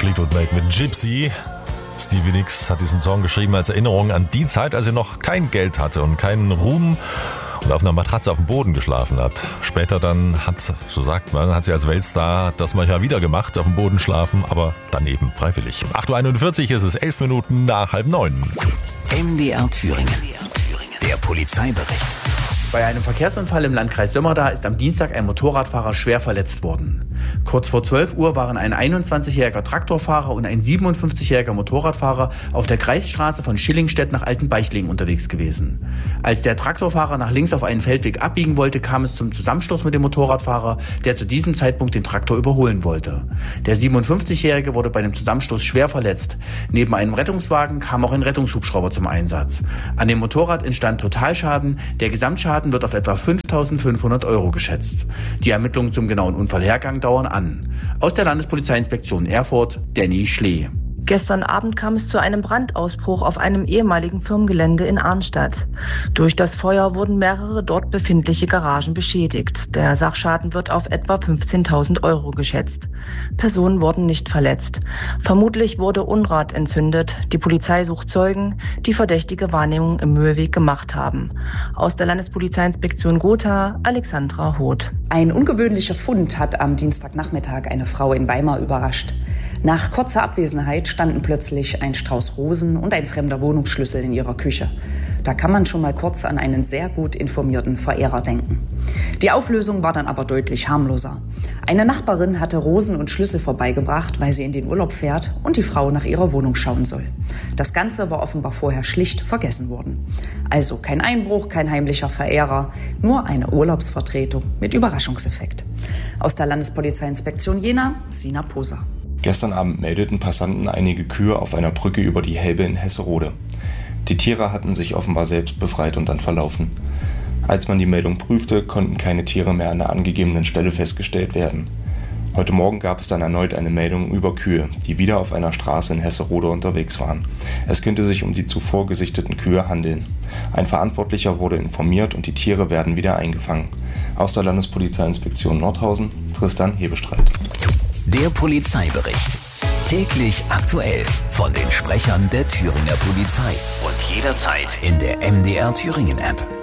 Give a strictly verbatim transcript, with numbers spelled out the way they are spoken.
Fleetwood Mac mit Gypsy. Stevie Nicks hat diesen Song geschrieben als Erinnerung an die Zeit, als er noch kein Geld hatte und keinen Ruhm und auf einer Matratze auf dem Boden geschlafen hat. Später dann hat, so sagt man, hat sie als Weltstar das manchmal wieder gemacht, auf dem Boden schlafen, aber dann eben freiwillig. acht Uhr einundvierzig ist es, elf Minuten nach halb neun. M D R Thüringen. Der Polizeibericht. Bei einem Verkehrsunfall im Landkreis Sömmerda ist am Dienstag ein Motorradfahrer schwer verletzt worden. Kurz vor zwölf Uhr waren ein einundzwanzigjähriger Traktorfahrer und ein siebenundfünfzigjähriger Motorradfahrer auf der Kreisstraße von Schillingstedt nach Altenbeichling unterwegs gewesen. Als der Traktorfahrer nach links auf einen Feldweg abbiegen wollte, kam es zum Zusammenstoß mit dem Motorradfahrer, der zu diesem Zeitpunkt den Traktor überholen wollte. Der siebenundfünfzigjährige wurde bei dem Zusammenstoß schwer verletzt. Neben einem Rettungswagen kam auch ein Rettungshubschrauber zum Einsatz. An dem Motorrad entstand Totalschaden. Der Gesamtschaden wird auf etwa fünftausendfünfhundert Euro geschätzt. Die Ermittlungen zum genauen Unfallhergang dauern an. Aus der Landespolizeiinspektion Erfurt, Danny Schlee. Gestern Abend kam es zu einem Brandausbruch auf einem ehemaligen Firmengelände in Arnstadt. Durch das Feuer wurden mehrere dort befindliche Garagen beschädigt. Der Sachschaden wird auf etwa fünfzehntausend Euro geschätzt. Personen wurden nicht verletzt. Vermutlich wurde Unrat entzündet. Die Polizei sucht Zeugen, die verdächtige Wahrnehmungen im Mühlweg gemacht haben. Aus der Landespolizeiinspektion Gotha, Alexandra Hoth. Ein ungewöhnlicher Fund hat am Dienstagnachmittag eine Frau in Weimar überrascht. Nach kurzer Abwesenheit standen plötzlich ein Strauß Rosen und ein fremder Wohnungsschlüssel in ihrer Küche. Da kann man schon mal kurz an einen sehr gut informierten Verehrer denken. Die Auflösung war dann aber deutlich harmloser. Eine Nachbarin hatte Rosen und Schlüssel vorbeigebracht, weil sie in den Urlaub fährt und die Frau nach ihrer Wohnung schauen soll. Das Ganze war offenbar vorher schlicht vergessen worden. Also kein Einbruch, kein heimlicher Verehrer, nur eine Urlaubsvertretung mit Überraschungseffekt. Aus der Landespolizeiinspektion Jena, Sina Poser. Gestern Abend meldeten Passanten einige Kühe auf einer Brücke über die Helbe in Hesserode. Die Tiere hatten sich offenbar selbst befreit und dann verlaufen. Als man die Meldung prüfte, konnten keine Tiere mehr an der angegebenen Stelle festgestellt werden. Heute Morgen gab es dann erneut eine Meldung über Kühe, die wieder auf einer Straße in Hesserode unterwegs waren. Es könnte sich um die zuvor gesichteten Kühe handeln. Ein Verantwortlicher wurde informiert und die Tiere werden wieder eingefangen. Aus der Landespolizeiinspektion Nordhausen, Tristan Hebestreit. Der Polizeibericht. Täglich aktuell von den Sprechern der Thüringer Polizei. Und jederzeit in der M D R Thüringen App.